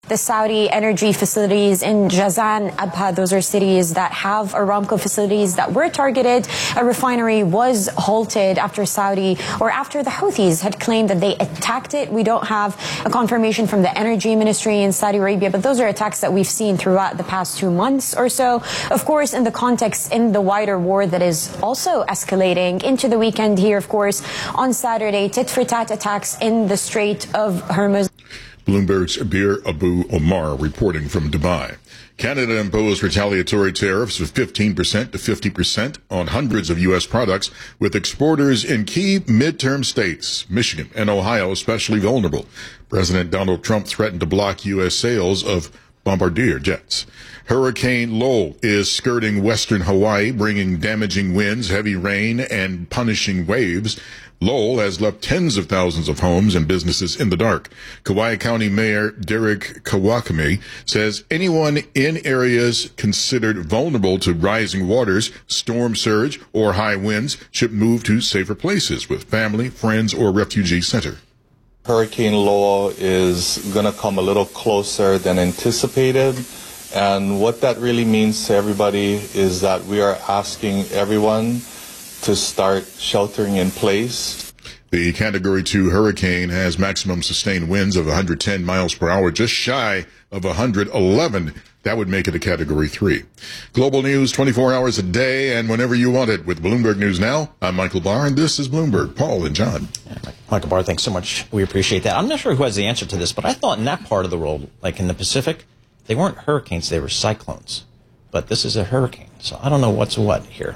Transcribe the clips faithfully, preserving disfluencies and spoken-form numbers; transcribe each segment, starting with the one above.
the Saudi energy facilities in Jazan, Abha. Those are cities that have Aramco facilities that were targeted. A refinery was halted after Saudi or after the Houthis had claimed that they attacked it. We don't have a confirmation from the energy ministry in Saudi Arabia, but those are attacks that we've seen throughout the past two months or so. Of course, in the context, in the wider war that is also escalating into the weekend here, of course, on Saturday, tit-for-tat attacks in the Strait of Hormuz. Bloomberg's Abir Abu Omar reporting from Dubai. Canada imposed retaliatory tariffs of fifteen percent to fifty percent on hundreds of U S products, with exporters in key midterm states, Michigan and Ohio, especially vulnerable. President Donald Trump threatened to block U S sales of Bombardier jets. Hurricane Lowell is skirting western Hawaii, bringing damaging winds, heavy rain, and punishing waves. Lowell has left tens of thousands of homes and businesses in the dark. Kauai County Mayor Derek Kawakami says anyone in areas considered vulnerable to rising waters, storm surge, or high winds should move to safer places with family, friends, or refugee center. Hurricane Lowell is going to come a little closer than anticipated. And what that really means to everybody is that we are asking everyone to start sheltering in place. The Category two hurricane has maximum sustained winds of one hundred ten miles per hour, just shy of one hundred eleven. That would make it a Category three. Global news twenty-four hours a day and whenever you want it with Bloomberg News Now. I'm Michael Barr, and this is Bloomberg. Paul and John. Yeah, Michael Barr, thanks so much. We appreciate that. I'm not sure who has the answer to this, but I thought in that part of the world, like in the Pacific, they weren't hurricanes, they were cyclones. But this is a hurricane, so I don't know what's what here.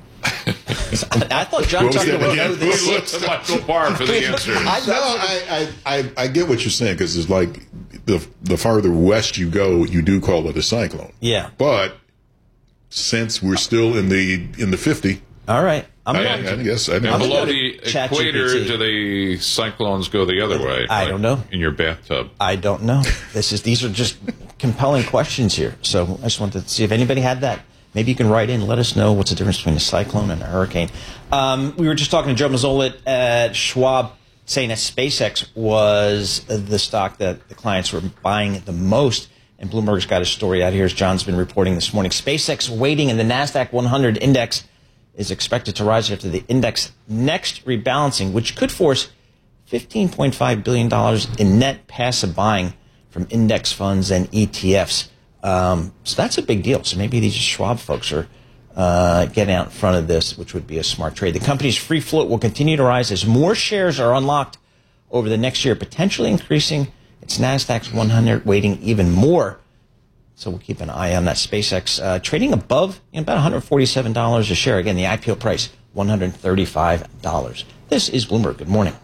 I thought John Tucker would know this. What's Michael Barr for the answer? I, no, I, I, I get what you're saying, because it's like the the farther west you go, you do call it a cyclone. Yeah. But since we're still in the in the fifty, all right. I'm I, I, I guess I know. And below the equator, do the cyclones go the other way? I like don't know. In your bathtub? I don't know. This is these are just compelling questions here. So I just wanted to see if anybody had that. Maybe you can write in and let us know what's the difference between a cyclone and a hurricane. Um, we were just talking to Joe Mazzolet at Schwab, saying that SpaceX was the stock that the clients were buying the most. And Bloomberg's got a story out here, as John's been reporting this morning. SpaceX weighting in the NASDAQ one hundred index is expected to rise after the index next rebalancing, which could force fifteen point five billion dollars in net passive buying from index funds and E T Fs. Um, so that's a big deal. So maybe these Schwab folks are uh, getting out in front of this, which would be a smart trade. The company's free float will continue to rise as more shares are unlocked over the next year, potentially increasing its NASDAQ's one hundred weighting even more. So we'll keep an eye on that. SpaceX uh, trading above you know, about one hundred forty-seven dollars a share. Again, the I P O price, one hundred thirty-five dollars. This is Bloomberg. Good morning.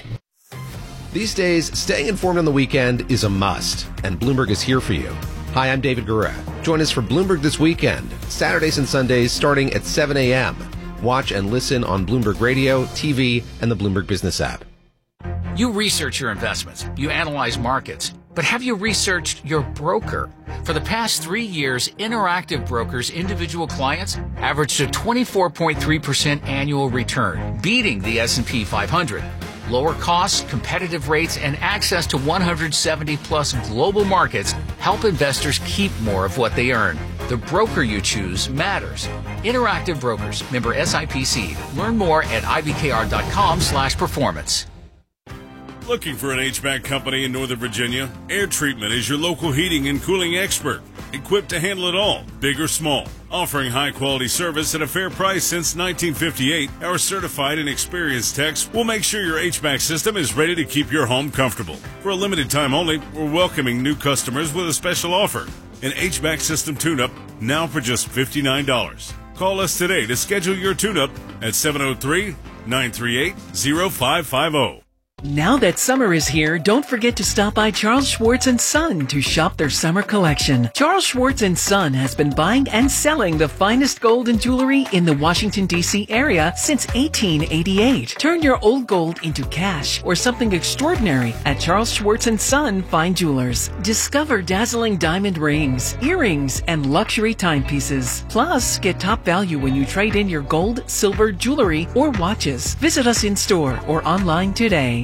These days, staying informed on the weekend is a must, and Bloomberg is here for you. Hi, I'm David Gura. Join us for Bloomberg This Weekend, Saturdays and Sundays starting at seven a.m. Watch and listen on Bloomberg Radio, T V, and the Bloomberg Business app. You research your investments. You analyze markets. But have you researched your broker? For the past three years, Interactive Brokers' individual clients averaged a twenty-four point three percent annual return, beating the S and P five hundred. Lower costs, competitive rates, and access to one hundred seventy plus global markets help investors keep more of what they earn. The broker you choose matters. Interactive Brokers, member S I P C. Learn more at I B K R dot com slash performance. Looking for an H V A C company in Northern Virginia? Air Treatment is your local heating and cooling expert. Equipped to handle it all, big or small. Offering high-quality service at a fair price since nineteen fifty-eight, our certified and experienced techs will make sure your H V A C system is ready to keep your home comfortable. For a limited time only, we're welcoming new customers with a special offer. An H V A C system tune-up now for just fifty-nine dollars. Call us today to schedule your tune-up at seven oh three, nine three eight, oh five five oh. Now that summer is here, don't forget to stop by Charles Schwartz and Son to shop their summer collection. Charles Schwartz and Son has been buying and selling the finest gold and jewelry in the Washington, D C area since eighteen eighty-eight. Turn your old gold into cash or something extraordinary at Charles Schwartz and Son Fine Jewelers. Discover dazzling diamond rings, earrings, and luxury timepieces. Plus, get top value when you trade in your gold, silver, jewelry, or watches. Visit us in store or online today.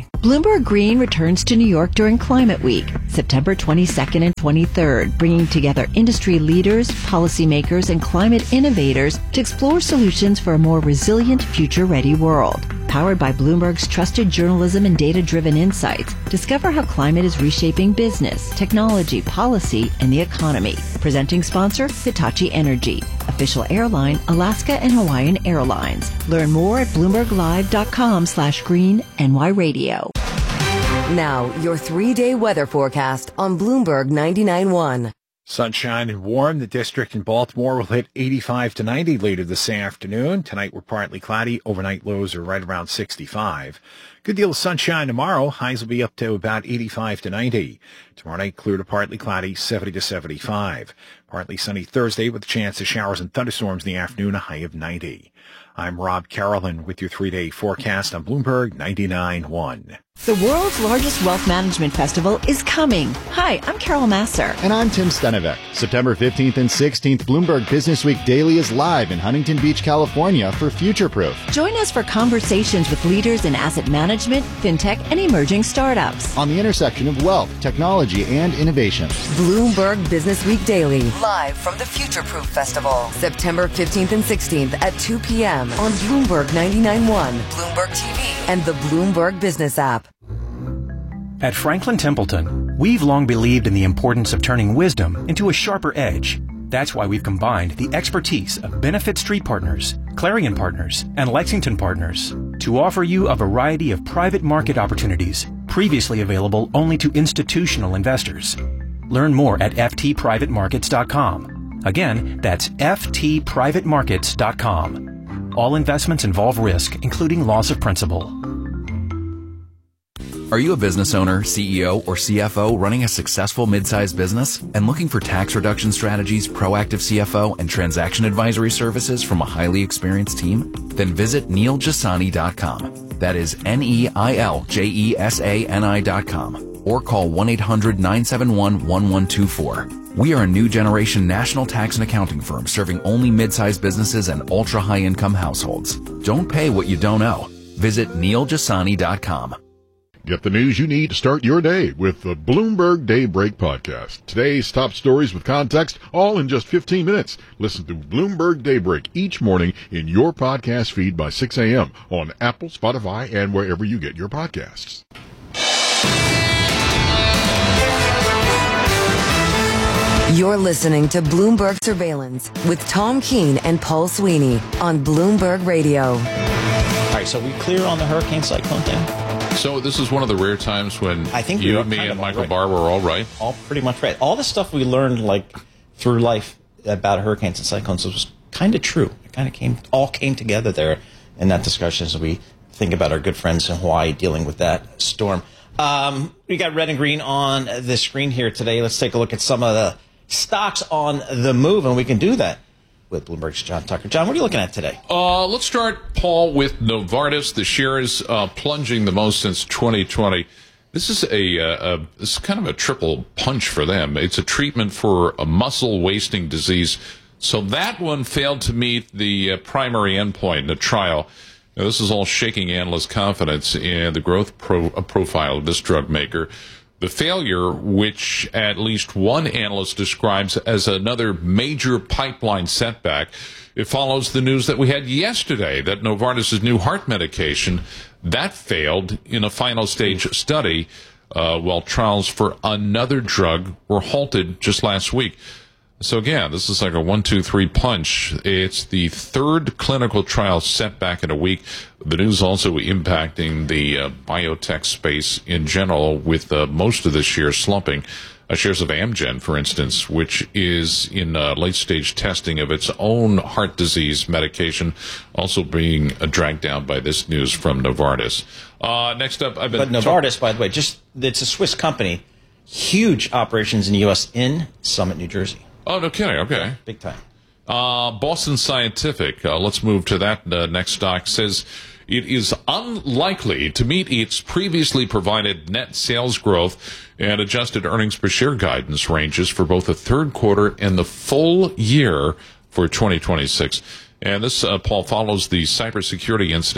today. Bloomberg Green returns to New York during Climate Week, September twenty-second and twenty-third, bringing together industry leaders, policymakers, and climate innovators to explore solutions for a more resilient, future-ready world. Powered by Bloomberg's trusted journalism and data-driven insights, discover how climate is reshaping business, technology, policy, and the economy. Presenting sponsor, Hitachi Energy. Official airline, Alaska and Hawaiian Airlines. Learn more at bloomberglive.com slash green NY radio. Now, your three-day weather forecast on Bloomberg ninety-nine point one. Sunshine and warm. The district in Baltimore will hit eighty-five to ninety later this afternoon. Tonight we're partly cloudy. Overnight lows are right around sixty-five. Good deal of sunshine tomorrow. Highs will be up to about eighty-five to ninety. Tomorrow night clear to partly cloudy, seventy to seventy-five. Partly sunny Thursday with a chance of showers and thunderstorms in the afternoon, a high of ninety. I'm Rob Carolyn with your three-day forecast on Bloomberg ninety-nine point one. The world's largest wealth management festival is coming. Hi, I'm Carol Masser. And I'm Tim Stenevec. September fifteenth and sixteenth, Bloomberg Business Week Daily is live in Huntington Beach, California for Future Proof. Join us for conversations with leaders in asset management, fintech, and emerging startups. On the intersection of wealth, technology, and innovation. Bloomberg Business Week Daily, live from the Future Proof Festival. September fifteenth and sixteenth at two p.m. on Bloomberg ninety-nine point one, Bloomberg T V, and the Bloomberg Business app. At Franklin Templeton, we've long believed in the importance of turning wisdom into a sharper edge. That's why we've combined the expertise of Benefit Street Partners, Clarion Partners, and Lexington Partners to offer you a variety of private market opportunities previously available only to institutional investors. Learn more at f t private markets dot com. Again, that's f t private markets dot com. All investments involve risk, including loss of principal. Are you a business owner, C E O, or C F O running a successful mid-sized business and looking for tax reduction strategies, proactive C F O, and transaction advisory services from a highly experienced team? Then visit neil jasani dot com. That is N E I L J E S A N I dot com. Or call one eight hundred nine seven one one one two four. We are a new generation national tax and accounting firm serving only mid-sized businesses and ultra-high income households. Don't pay what you don't owe. Visit neil jasani dot com. Get the news you need to start your day with the Bloomberg Daybreak Podcast. Today's top stories with context, all in just fifteen minutes. Listen to Bloomberg Daybreak each morning in your podcast feed by six a.m. on Apple, Spotify, and wherever you get your podcasts. You're listening to Bloomberg Surveillance with Tom Keene and Paul Sweeney on Bloomberg Radio. All right, so we clear on the hurricane cyclone thing? So this is one of the rare times when I think you, we me, kind and of Michael right. Barr were all right. All pretty much right. All the stuff we learned like through life about hurricanes and cyclones was kind of true. It kind of came all came together there in that discussion as we think about our good friends in Hawaii dealing with that storm. Um, we got red and green on the screen here today. Let's take a look at some of the stocks on the move, and we can do that with Bloomberg's John Tucker. John, what are you looking at today? Uh, let's start, Paul, with Novartis. The shares uh, plunging the most since twenty twenty. This is a, uh, a this is kind of a triple punch for them. It's a treatment for a muscle wasting disease. So that one failed to meet the uh, primary endpoint in the trial. Now, this is all shaking analyst confidence in the growth pro- uh, profile of this drug maker. The failure, which at least one analyst describes as another major pipeline setback, it follows the news that we had yesterday that Novartis' new heart medication, that failed in a final stage study, uh, while trials for another drug were halted just last week. So again, this is like a one, two, three punch. It's the third clinical trial setback in a week. The news also impacting the uh, biotech space in general, with uh, most of this year slumping. Uh, shares of Amgen, for instance, which is in uh, late-stage testing of its own heart disease medication, also being uh, dragged down by this news from Novartis. Uh, next up, I've been... But Novartis, by the way, just it's a Swiss company. Huge operations in the U S in Summit, New Jersey. Oh, no kidding. Okay. Big time. Uh, Boston Scientific, uh, let's move to that uh, next stock, says it is unlikely to meet its previously provided net sales growth and adjusted earnings per share guidance ranges for both the third quarter and the full year for twenty twenty-six. And this, uh, Paul, follows the cybersecurity incident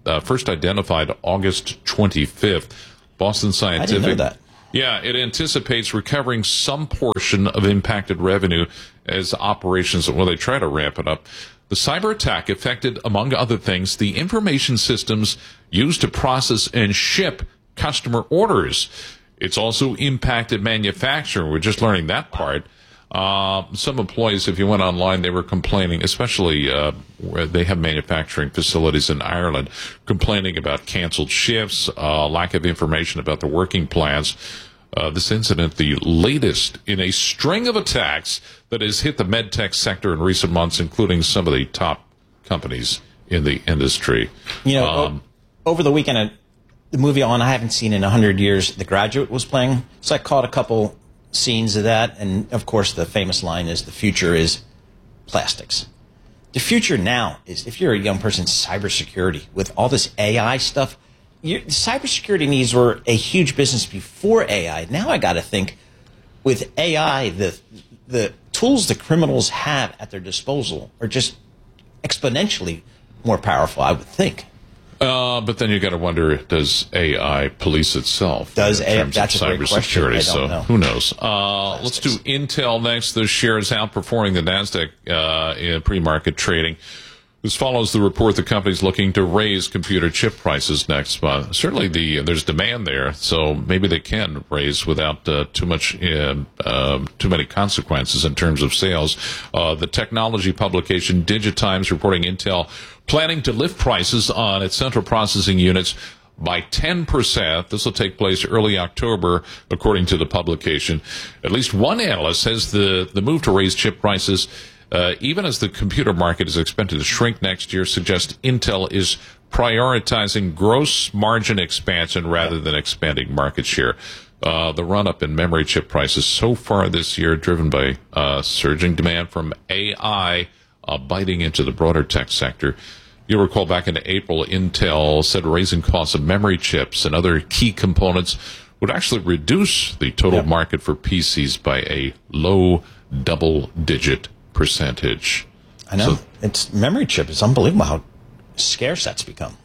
uh, first identified August twenty-fifth. Boston Scientific. I didn't know that. Yeah, it anticipates recovering some portion of impacted revenue as operations, well, they try to ramp it up. The cyber attack affected, among other things, the information systems used to process and ship customer orders. It's also impacted manufacturing. We're just learning that part. Uh, some employees, if you went online, they were complaining, especially uh, where they have manufacturing facilities in Ireland, complaining about canceled shifts, uh, lack of information about the working plans. Uh, this incident, the latest in a string of attacks that has hit the medtech sector in recent months, including some of the top companies in the industry. You know, um, o- over the weekend, uh, the movie on I haven't seen in a hundred years, The Graduate, was playing, so I caught a couple scenes of that, and of course the famous line is, the future is plastics. The future now is, if you're a young person, cybersecurity. With all this A I stuff, your cybersecurity needs were a huge business before A I. Now I got to think, with A I, the the tools the criminals have at their disposal are just exponentially more powerful, I would think. Uh, but then you got to wonder, does A I police itself? Does in A I? terms That's of a great question. I don't so know. Who knows? Uh, let's do Intel next. The shares outperforming the Nasdaq uh, in pre-market trading. This follows the report the company's looking to raise computer chip prices next month. Certainly, the there's demand there, so maybe they can raise without uh, too much, uh, uh, too many consequences in terms of sales. Uh, the technology publication Digitimes reporting Intel planning to lift prices on its central processing units by ten percent. This will take place early October, according to the publication. At least one analyst says the, the move to raise chip prices, uh, even as the computer market is expected to shrink next year, suggests Intel is prioritizing gross margin expansion rather than expanding market share. Uh, the run-up in memory chip prices so far this year, driven by uh, surging demand from A I, uh, biting into the broader tech sector. You'll recall back in April, Intel said raising costs of memory chips and other key components would actually reduce the total yep. market for P Cs by a low double-digit percentage. I know. So, it's memory chip. It's unbelievable how scarce that's become.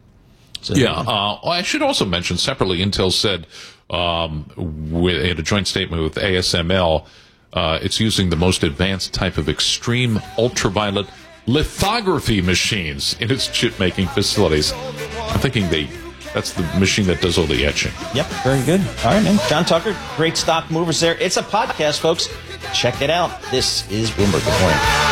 So, yeah. Uh, I should also mention separately, Intel said um, with, in a joint statement with A S M L, uh, it's using the most advanced type of extreme ultraviolet lithography machines in its chip-making facilities. I'm thinking they that's the machine that does all the etching. Yep, very good. All right, man. John Tucker, great stock movers there. It's a podcast, folks. Check it out. This is Bloomberg Good Morning.